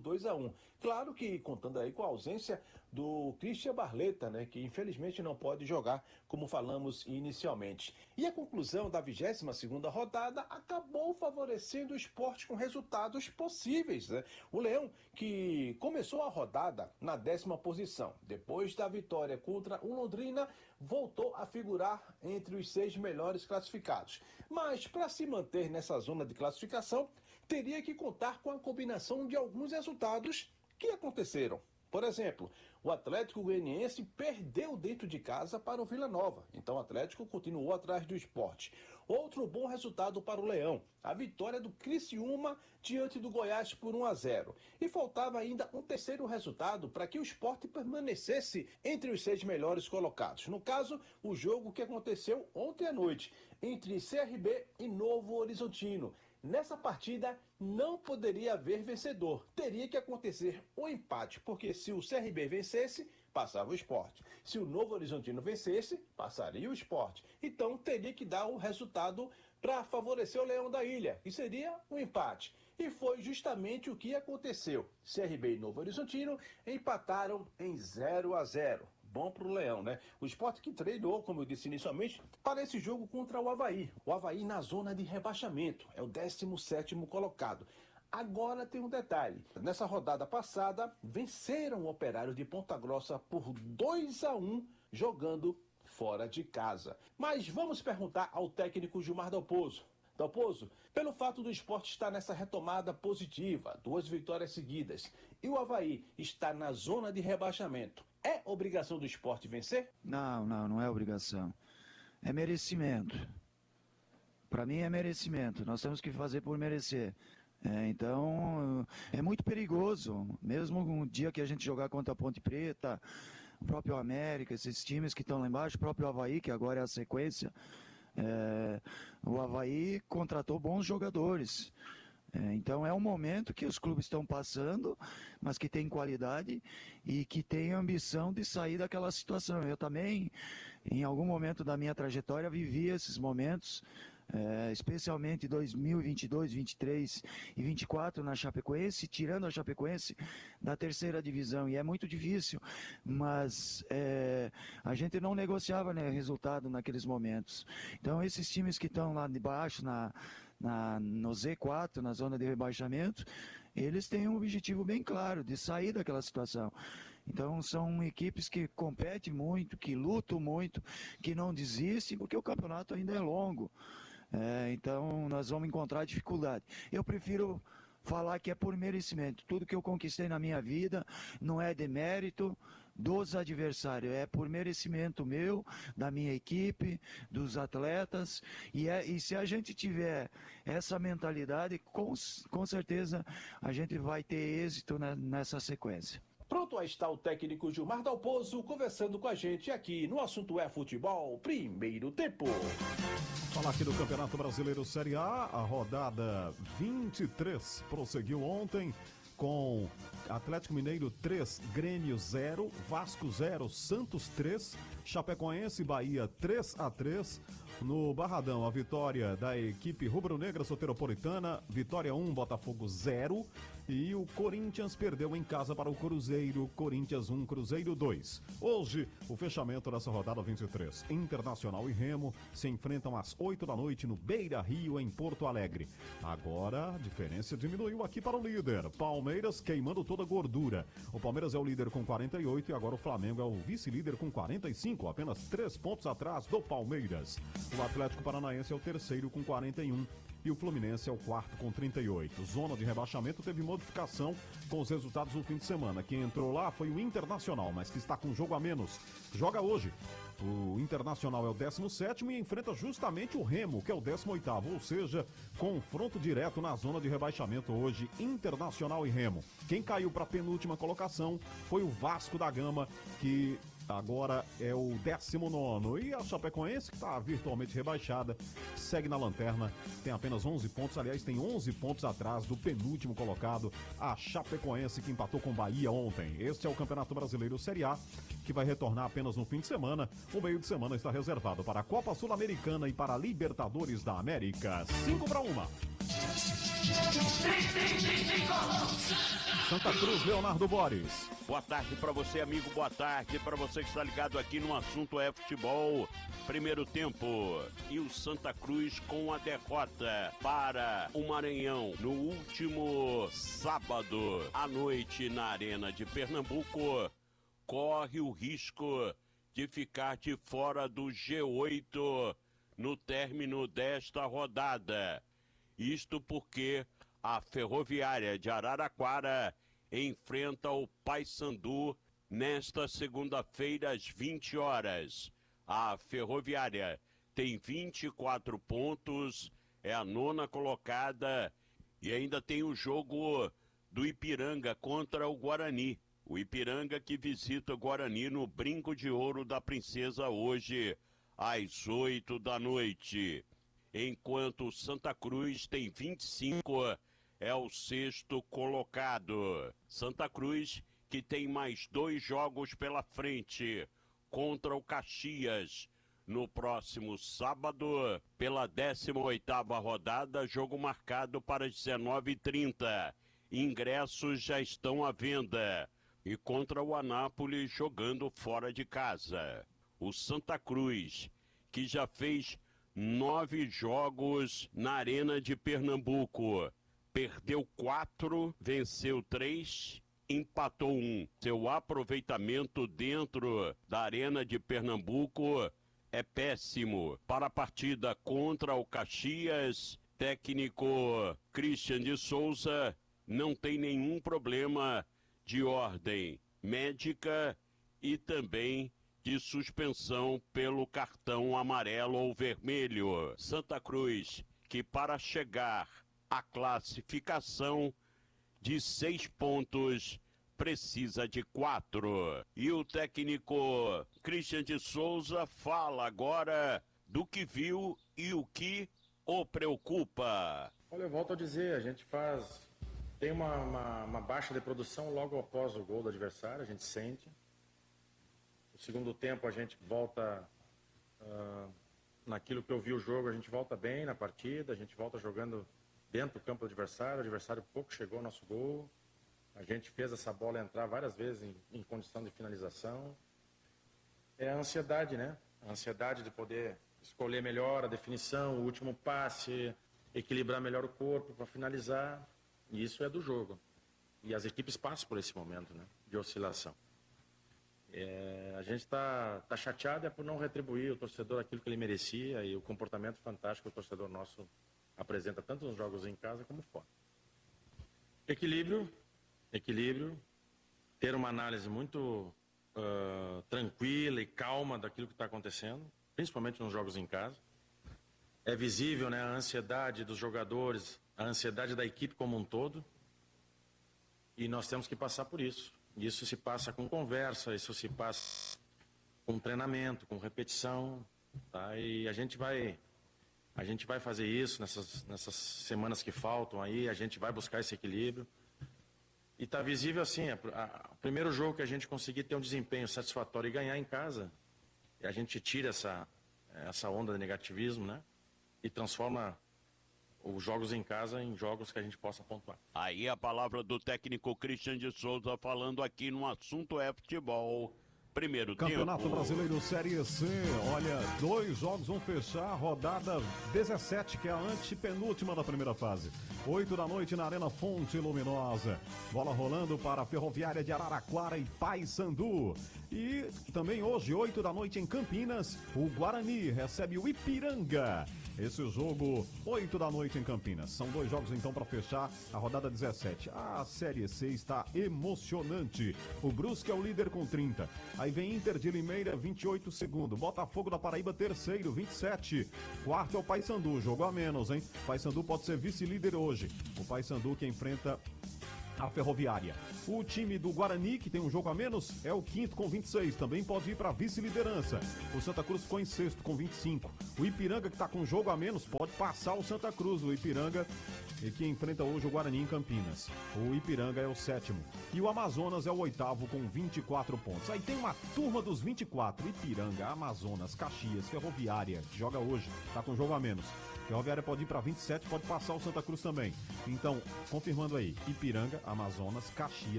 2-1. Claro que contando aí com a ausência do Christian Barleta, né, que infelizmente não pode jogar, como falamos inicialmente. E a conclusão da 22ª rodada acabou favorecendo o Sport com resultados possíveis, né? O Leão, que começou a rodada na 10ª posição, depois da vitória contra o Londrina, voltou a figurar entre os 6 melhores classificados. Mas para se manter nessa zona de classificação, teria que contar com a combinação de alguns resultados que aconteceram. Por exemplo, o Atlético Goianiense perdeu dentro de casa para o Vila Nova, então o Atlético continuou atrás do Sport. Outro bom resultado para o Leão, a vitória do Criciúma diante do Goiás por 1-0. E faltava ainda um terceiro resultado para que o Sport permanecesse entre os 6 melhores colocados. No caso, o jogo que aconteceu ontem à noite, entre CRB e Novo Horizontino. Nessa partida não poderia haver vencedor, teria que acontecer o empate, porque se o CRB vencesse, passava o Sport. Se o Novo Horizontino vencesse, passaria o Sport. Então teria que dar o resultado para favorecer o Leão da Ilha, que seria um empate. E foi justamente o que aconteceu. CRB e Novo Horizontino empataram em 0-0. Bom para o Leão, né? O Sport que treinou, como eu disse inicialmente, para esse jogo contra o Avaí. O Avaí na zona de rebaixamento, é o 17º colocado. Agora tem um detalhe. Nessa rodada passada, venceram o Operário de Ponta Grossa por 2-1, jogando fora de casa. Mas vamos perguntar ao técnico Gilmar Dalpozo. Dalpozo, pelo fato do Sport estar nessa retomada positiva, 2 vitórias seguidas, e o Avaí está na zona de rebaixamento, é obrigação do Sport vencer? Não é obrigação. É merecimento. Para mim é merecimento. Nós temos que fazer por merecer. Então, é muito perigoso. Mesmo no dia que a gente jogar contra a Ponte Preta, o próprio América, esses times que estão lá embaixo, o próprio Avaí, que agora é a sequência, o Avaí contratou bons jogadores. Então é um momento que os clubes estão passando, mas que tem qualidade e que tem ambição de sair daquela situação. Eu também, em algum momento da minha trajetória, vivi esses momentos, especialmente 2022, 23 e 24 na Chapecoense, tirando a Chapecoense da 3ª divisão, e é muito difícil, mas a gente não negociava, né, resultado naqueles momentos. Então esses times que estão lá de baixo, no Z4, na zona de rebaixamento, eles têm um objetivo bem claro de sair daquela situação. Então são equipes que competem muito, que lutam muito, que não desistem, porque o campeonato ainda é longo. Então nós vamos encontrar dificuldade. Eu prefiro falar que é por merecimento. Tudo que eu conquistei na minha vida não é de mérito dos adversários, é por merecimento meu, da minha equipe, dos atletas, e se a gente tiver essa mentalidade, com certeza a gente vai ter êxito nessa sequência. Pronto, aí está o técnico Gilmar Dalpozo conversando com a gente aqui no Assunto é Futebol, primeiro tempo. Falar aqui do Campeonato Brasileiro Série A, a rodada 23 prosseguiu ontem com Atlético Mineiro 3, Grêmio 0, Vasco 0, Santos 3, Chapecoense e Bahia 3-3. No Barradão, a vitória da equipe rubro-negra soteropolitana, Vitória 1, Botafogo 0. E o Corinthians perdeu em casa para o Cruzeiro, Corinthians 1, Cruzeiro 2. Hoje, o fechamento dessa rodada 23. Internacional e Remo se enfrentam às 8 da noite no Beira Rio, em Porto Alegre. Agora, a diferença diminuiu aqui para o líder. Palmeiras queimando toda a gordura. O Palmeiras é o líder com 48 e agora o Flamengo é o vice-líder com 45, apenas 3 pontos atrás do Palmeiras. O Atlético Paranaense é o terceiro com 41 e o Fluminense é o quarto com 38. Zona de rebaixamento teve modificação com os resultados do fim de semana. Quem entrou lá foi o Internacional, mas que está com um jogo a menos. Joga hoje. O Internacional é o 17º e enfrenta justamente o Remo, que é o 18º, ou seja, confronto direto na zona de rebaixamento hoje, Internacional e Remo. Quem caiu para a penúltima colocação foi o Vasco da Gama, que agora é o 19º. E a Chapecoense, que está virtualmente rebaixada, segue na lanterna, tem apenas 11 pontos, aliás, tem 11 pontos atrás do penúltimo colocado, a Chapecoense, que empatou com Bahia ontem. Este é o Campeonato Brasileiro Série A, que vai retornar apenas no fim de semana. O meio de semana está reservado para a Copa Sul-Americana e para a Libertadores da América. 5-1. Santa Cruz, Leonardo Boris. Boa tarde para você, amigo. Boa tarde para você que está ligado aqui no assunto é futebol. Primeiro tempo e o Santa Cruz com a derrota para o Maranhão no último sábado à noite na Arena de Pernambuco. Corre o risco de ficar de fora do G8 no término desta rodada. Isto porque a Ferroviária de Araraquara enfrenta o Paysandu nesta segunda-feira às 20 horas. A Ferroviária tem 24 pontos, é a 9ª colocada e ainda tem o jogo do Ipiranga contra o Guarani. O Ipiranga que visita o Guarani no Brinco de Ouro da Princesa hoje às 8 da noite. Enquanto o Santa Cruz tem 25, é o 6º colocado. Santa Cruz que tem mais 2 jogos pela frente contra o Caxias no próximo sábado pela 18ª rodada, jogo marcado para as 19h30. Ingressos já estão à venda. E contra o Anápolis jogando fora de casa. O Santa Cruz, que já fez 9 jogos na Arena de Pernambuco. Perdeu 4, venceu 3, empatou 1. Seu aproveitamento dentro da Arena de Pernambuco é péssimo. Para a partida contra o Caxias, técnico Christian de Souza não tem nenhum problema de ordem médica e também de suspensão pelo cartão amarelo ou vermelho. Santa Cruz, que para chegar à classificação de 6 pontos, precisa de 4. E o técnico Christian de Souza fala agora do que viu e o que o preocupa. Olha, eu volto a dizer, a gente tem uma baixa de produção logo após o gol do adversário, a gente sente. No segundo tempo a gente volta naquilo que eu vi o jogo, a gente volta bem na partida, a gente volta jogando dentro do campo do adversário, o adversário pouco chegou ao nosso gol. A gente fez essa bola entrar várias vezes em condição de finalização. É a ansiedade, né? A ansiedade de poder escolher melhor a definição, o último passe, equilibrar melhor o corpo para finalizar. E isso é do jogo. E as equipes passam por esse momento, né, de oscilação. A gente está chateado por não retribuir o torcedor aquilo que ele merecia e o comportamento fantástico que o torcedor nosso apresenta tanto nos jogos em casa como fora. Equilíbrio, ter uma análise muito tranquila e calma daquilo que está acontecendo, principalmente nos jogos em casa. É visível, né, a ansiedade dos jogadores, a ansiedade da equipe como um todo, e nós temos que passar por isso. Isso se passa com conversa, isso se passa com treinamento, com repetição, tá? E a gente vai fazer isso nessas semanas que faltam aí, a gente vai buscar esse equilíbrio. E está visível assim, o primeiro jogo que a gente conseguir ter um desempenho satisfatório e ganhar em casa, e a gente tira essa onda de negativismo, né? E transforma os jogos em casa em jogos que a gente possa pontuar. Aí a palavra do técnico Christian de Souza falando aqui no assunto é futebol. Primeiro Campeonato tempo. Brasileiro Série C, olha, 2 jogos vão fechar a rodada 17, que é a antepenúltima da primeira fase. 8 da noite na Arena Fonte Luminosa. Bola rolando para a Ferroviária de Araraquara e Paysandu. E também hoje, 8 da noite em Campinas, o Guarani recebe o Ipiranga. Esse jogo, 8 da noite em Campinas. São 2 jogos então para fechar a rodada 17. A Série C está emocionante. O Brusque é o líder com 30. Aí vem Inter de Limeira, 28 segundo. Botafogo da Paraíba, terceiro, 27. Quarto é o Paysandu, jogo a menos, hein? Paysandu pode ser vice-líder hoje. O Paysandu que enfrenta a Ferroviária. O time do Guarani, que tem um jogo a menos, é o quinto com 26, também pode ir para vice-liderança. O Santa Cruz ficou em sexto com 25. O Ipiranga, que está com um jogo a menos, pode passar o Santa Cruz. O Ipiranga, que enfrenta hoje o Guarani em Campinas. O Ipiranga é o sétimo. E o Amazonas é o oitavo com 24 pontos. Aí tem uma turma dos 24, Ipiranga, Amazonas, Caxias, Ferroviária, que joga hoje, está com um jogo a menos. Ferroviária pode ir para 27, pode passar o Santa Cruz também. Então, confirmando aí, Ipiranga, Amazonas, Caxias,